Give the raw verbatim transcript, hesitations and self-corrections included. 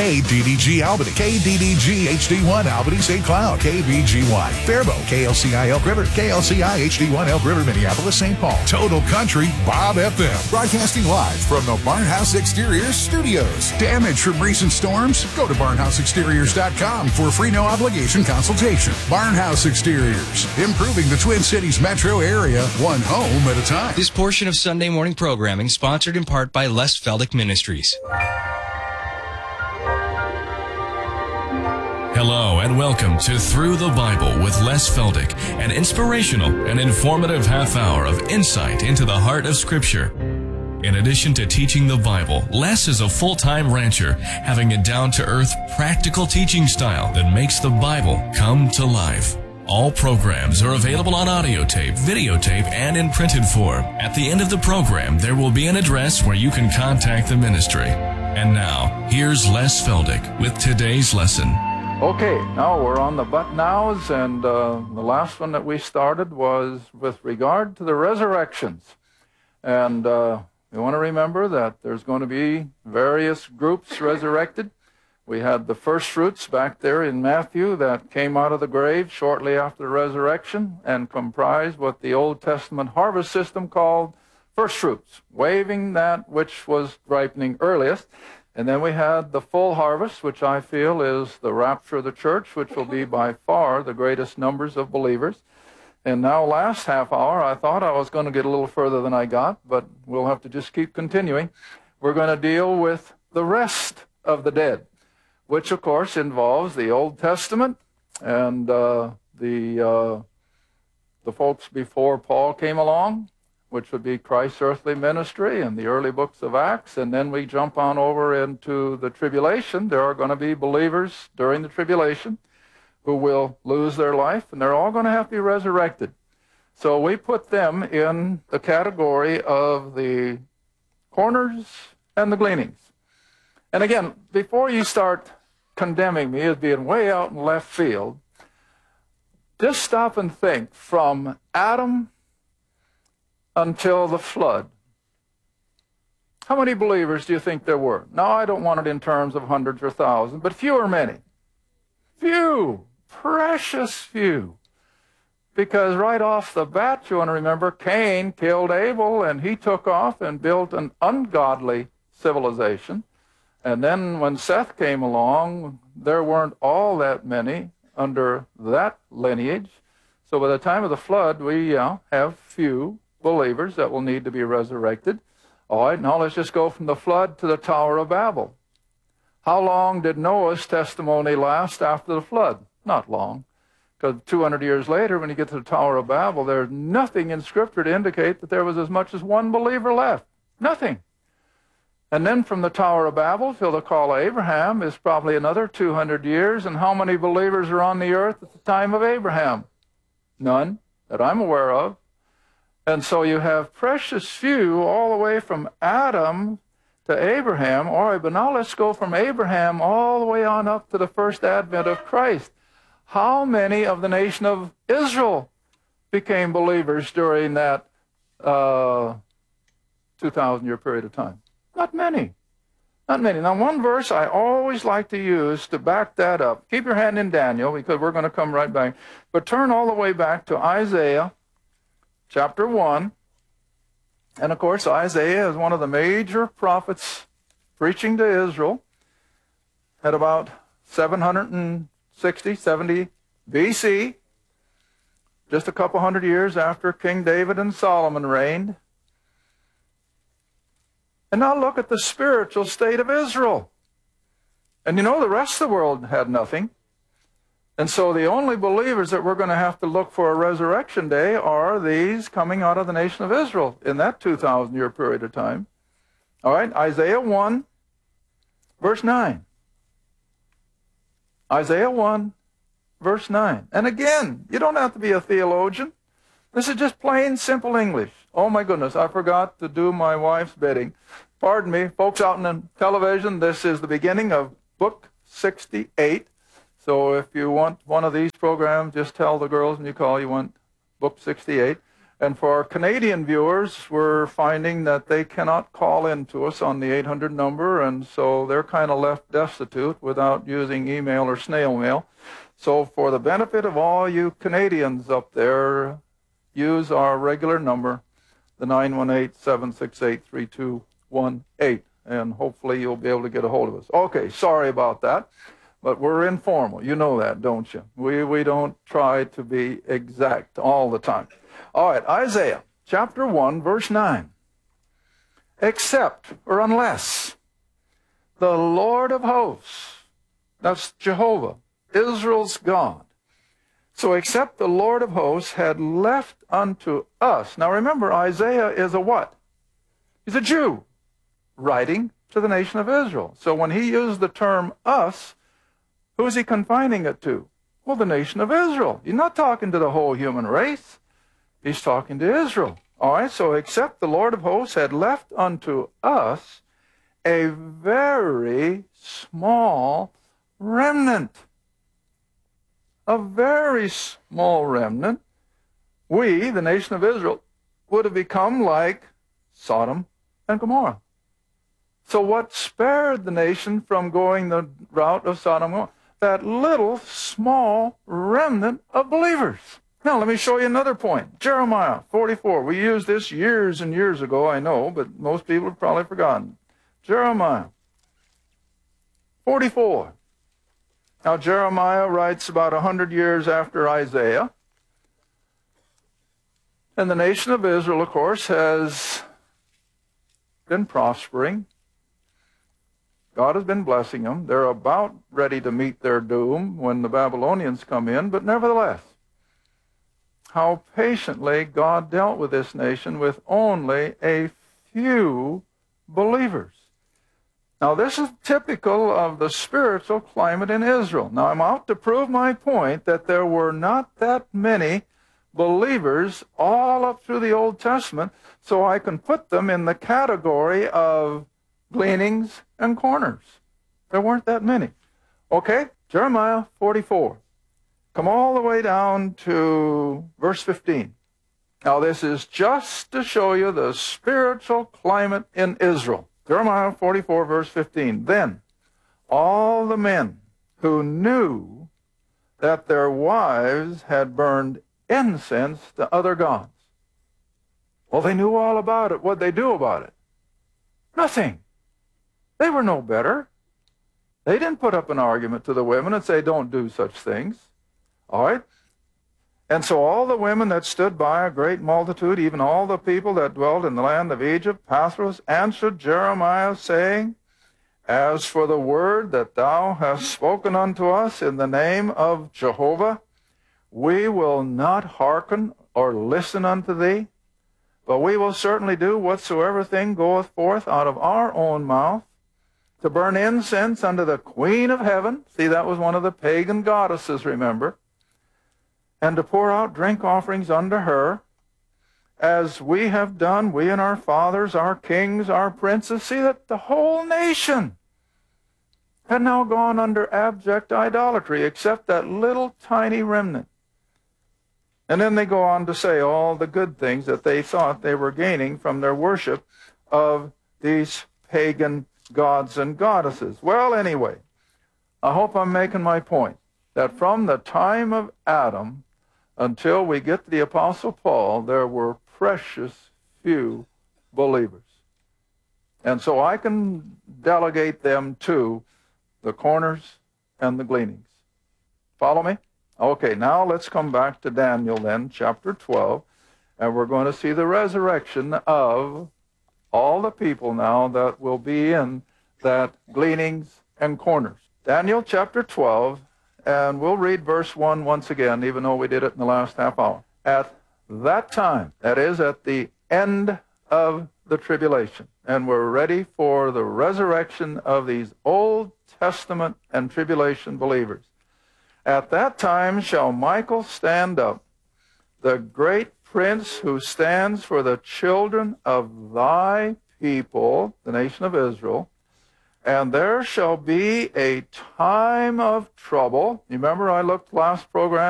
K D D G Albany, K D D G H D one Albany Saint Cloud, K B G Y Faribault, K L C I Elk River, K L C I H D one Elk River, Minneapolis, Saint Paul. Total Country Bob F M. Broadcasting live from the Barnhouse Exteriors studios. Damage from recent storms? Go to barnhouse exteriors dot com for a free no obligation consultation. Barnhouse Exteriors, improving the Twin Cities metro area, one home at a time. This portion of Sunday morning programming sponsored in part by Les Feldick Ministries. Hello and welcome to Through the Bible with Les Feldick, an inspirational and informative half hour of insight into the heart of Scripture. In addition to teaching the Bible, Les is a full-time rancher, having a down-to-earth, practical teaching style that makes the Bible come to life. All programs are available on audio tape, videotape, and in printed form. At the end of the program, there will be an address where you can contact the ministry. And now, here's Les Feldick with today's lesson. Okay, now we're on the but nows, and uh, the last one that we started was with regard to the resurrections. And uh, we want to remember that there's going to be various groups resurrected. We had the first fruits back there in Matthew that came out of the grave shortly after the resurrection and comprised what the Old Testament harvest system called first fruits, waving that which was ripening earliest. And then we had the full harvest, which I feel is the rapture of the church, which will be by far the greatest numbers of believers. And now last half hour, I thought I was going to get a little further than I got, but we'll have to just keep continuing. We're going to deal with the rest of the dead, which of course involves the Old Testament and uh, the uh, the folks before Paul came along, which would be Christ's earthly ministry and the early books of Acts. And then we jump on over into the tribulation. There are going to be believers during the tribulation who will lose their life, and they're all going to have to be resurrected. So we put them in the category of the corners and the gleanings. And again, before you start condemning me as being way out in left field, just stop and think from Adam until the flood. How many believers do you think there were? Now, I don't want it in terms of hundreds or thousands, but few or many? Few. Precious few. Because right off the bat, you want to remember, Cain killed Abel, and he took off and built an ungodly civilization. And then when Seth came along, there weren't all that many under that lineage. So by the time of the flood, we uh, have few believers that will need to be resurrected. All right, now let's just go from the flood to the Tower of Babel. How long did Noah's testimony last after the flood? Not long. Because two hundred years later, when you get to the Tower of Babel, there's nothing in Scripture to indicate that there was as much as one believer left. Nothing. And then from the Tower of Babel till the call of Abraham is probably another two hundred years. And how many believers are on the earth at the time of Abraham? None that I'm aware of. And so you have precious few all the way from Adam to Abraham. All right, but now let's go from Abraham all the way on up to the first advent of Christ. How many of the nation of Israel became believers during that uh, two thousand year period of time? Not many. Not many. Now, one verse I always like to use to back that up. Keep your hand in Daniel, because we're going to come right back. But turn all the way back to Isaiah chapter one. And, of course, Isaiah is one of the major prophets preaching to Israel at about seven sixty, seventy B C, just a couple hundred years after King David and Solomon reigned. And now look at the spiritual state of Israel. And you know, the rest of the world had nothing. And so the only believers that we're going to have to look for a resurrection day are these coming out of the nation of Israel in that two thousand year period of time. All right, Isaiah one, verse nine. Isaiah one, verse nine. And again, you don't have to be a theologian. This is just plain, simple English. Oh my goodness, I forgot to do my wife's bidding. Pardon me, folks out in the television, this is the beginning of book sixty-eight. So if you want one of these programs, just tell the girls when you call you want book sixty-eight. And for our Canadian viewers, we're finding that they cannot call in to us on the eight hundred number, and so they're kind of left destitute without using email or snail mail. So for the benefit of all you Canadians up there, use our regular number, the nine one eight, seven six eight, three two one eight, and hopefully you'll be able to get a hold of us. Okay, sorry about that, but we're informal. You know that, don't you? We, we don't try to be exact all the time. All right, Isaiah chapter one, verse nine. Except, or unless, the Lord of hosts, that's Jehovah, Israel's God. So except the Lord of hosts had left unto us. Now remember, Isaiah is a what? He's a Jew writing to the nation of Israel. So when he used the term us, who is he confining it to? Well, the nation of Israel. He's not talking to the whole human race. He's talking to Israel. All right, so except the Lord of hosts had left unto us a very small remnant. A very small remnant. We, the nation of Israel, would have become like Sodom and Gomorrah. So what spared the nation from going the route of Sodom and Gomorrah? That little, small remnant of believers. Now, let me show you another point. Jeremiah forty-four. We used this years and years ago, I know, but most people have probably forgotten. Jeremiah forty-four. Now, Jeremiah writes about one hundred years after Isaiah. And the nation of Israel, of course, has been prospering. God has been blessing them. They're about ready to meet their doom when the Babylonians come in, but nevertheless, how patiently God dealt with this nation with only a few believers. Now, this is typical of the spiritual climate in Israel. Now, I'm out to prove my point that there were not that many believers all up through the Old Testament, so I can put them in the category of gleanings and corners. There weren't that many. Okay, Jeremiah forty-four. Come all the way down to verse fifteen. Now, this is just to show you the spiritual climate in Israel. Jeremiah forty-four, verse fifteen. Then all the men who knew that their wives had burned incense to other gods. Well, they knew all about it. What'd they do about it? Nothing. They were no better. They didn't put up an argument to the women and say, don't do such things. All right? And so all the women that stood by, a great multitude, even all the people that dwelt in the land of Egypt, Pathros, answered Jeremiah, saying, As for the word that thou hast spoken unto us in the name of Jehovah, we will not hearken or listen unto thee, but we will certainly do whatsoever thing goeth forth out of our own mouth, to burn incense unto the Queen of Heaven. See, that was one of the pagan goddesses, remember. And to pour out drink offerings unto her, as we have done, we and our fathers, our kings, our princes. See that the whole nation had now gone under abject idolatry, except that little tiny remnant. And then they go on to say all the good things that they thought they were gaining from their worship of these pagan gods and goddesses. Well, anyway, I hope I'm making my point, that from the time of Adam until we get to the Apostle Paul, there were precious few believers. And so I can delegate them to the corners and the gleanings. Follow me? Okay, now let's come back to Daniel then, chapter twelve, and we're going to see the resurrection of all the people now that will be in that gleanings and corners. Daniel chapter twelve, and we'll read verse one once again, even though we did it in the last half hour. At that time, that is, at the end of the tribulation, and we're ready for the resurrection of these Old Testament and tribulation believers. At that time shall Michael stand up, the great prince who stands for the children of thy people, the nation of Israel, and there shall be a time of trouble. Remember, I looked last program